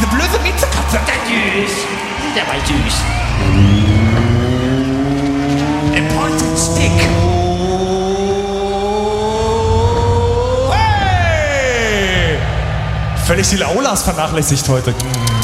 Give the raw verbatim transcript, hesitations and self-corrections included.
blöde Miezekatze. Süß. Der war süß. A pointed stick. Hey! Völlig die Laulas vernachlässigt heute.